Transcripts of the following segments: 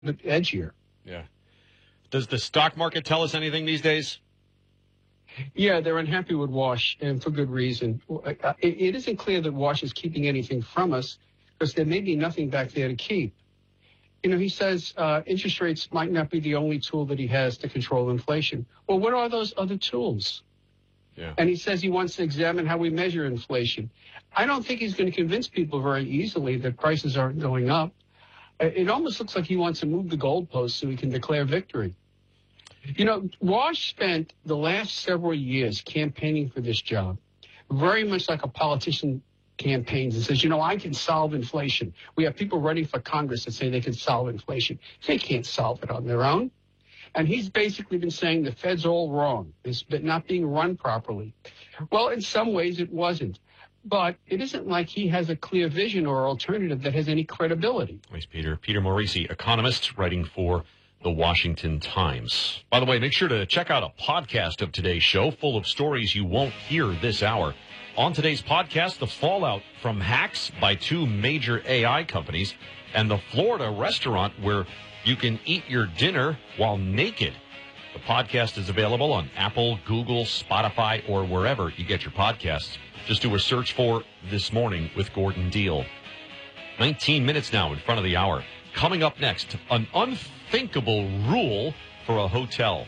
edgier. Yeah. Does the stock market tell us anything these days? Yeah, they're unhappy with Wash, and for good reason. It isn't clear that Wash is keeping anything from us because there may be nothing back there to keep. He says interest rates might not be the only tool that he has to control inflation. Well, what are those other tools? Yeah. And he says he wants to examine how we measure inflation. I don't think he's going to convince people very easily that prices aren't going up. It almost looks like he wants to move the goalposts so he can declare victory. Wash spent the last several years campaigning for this job, very much like a politician campaigns and says, I can solve inflation. We have people running for Congress that say they can solve inflation. They can't solve it on their own. And he's basically been saying the Fed's all wrong. It's not being run properly. Well, in some ways it wasn't. But it isn't like he has a clear vision or alternative that has any credibility. Thanks, Peter. Peter Morisi, economist, writing for the Washington Times. By the way, make sure to check out a podcast of today's show full of stories you won't hear this hour. On today's podcast, the fallout from hacks by two major AI companies and the Florida restaurant where you can eat your dinner while naked. The podcast is available on Apple, Google, Spotify, or wherever you get your podcasts. Just do a search for This Morning with Gordon Deal. 19 minutes now in front of the hour. Coming up next, an unthinkable rule for a hotel.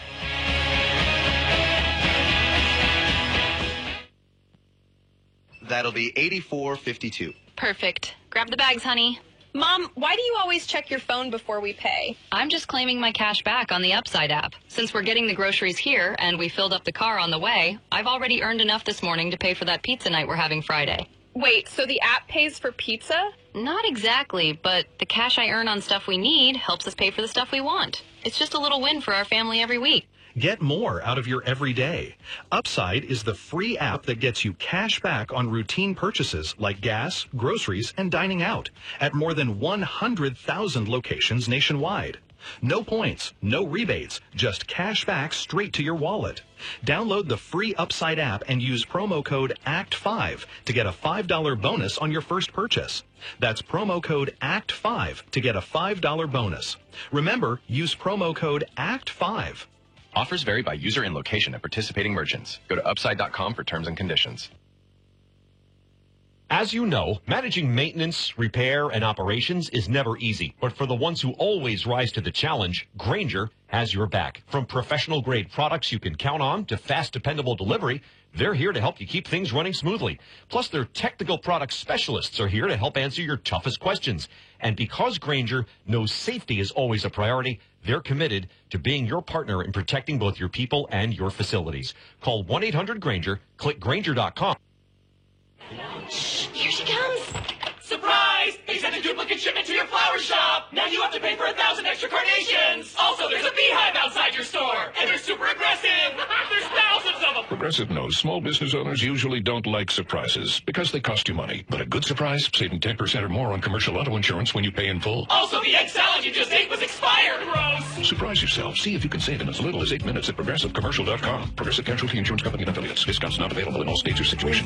That'll be $84.52. Perfect. Grab the bags, honey. Mom, why do you always check your phone before we pay? I'm just claiming my cash back on the Upside app. Since we're getting the groceries here and we filled up the car on the way, I've already earned enough this morning to pay for that pizza night we're having Friday. Wait, so the app pays for pizza? Not exactly, but the cash I earn on stuff we need helps us pay for the stuff we want. It's just a little win for our family every week. Get more out of your everyday. Upside is the free app that gets you cash back on routine purchases like gas, groceries, and dining out at more than 100,000 locations nationwide. No points, no rebates, just cash back straight to your wallet. Download the free Upside app and use promo code ACT5 to get a $5 bonus on your first purchase. That's promo code ACT5 to get a $5 bonus. Remember, use promo code ACT5. Offers vary by user and location at participating merchants. Go to upside.com for terms and conditions. As you know, managing maintenance, repair, and operations is never easy. But for the ones who always rise to the challenge, Grainger has your back. From professional-grade products you can count on to fast, dependable delivery, they're here to help you keep things running smoothly. Plus, their technical product specialists are here to help answer your toughest questions. And because Grainger knows safety is always a priority, they're committed to being your partner in protecting both your people and your facilities. Call 1-800-GRAINGER, click Grainger.com. Here she comes. Surprise! They sent a duplicate shipment to your flower shop. Now you have to pay for 1,000 extra carnations. Also, there's a beehive outside your store. And they're super aggressive. There's thousands of them. Progressive knows small business owners usually don't like surprises because they cost you money. But a good surprise, saving 10% or more on commercial auto insurance when you pay in full. Also, the egg salad you just ate was expired. Gross. Surprise yourself. See if you can save in as little as 8 minutes at ProgressiveCommercial.com. Progressive Casualty Insurance Company and affiliates. Discounts not available in all states or situations.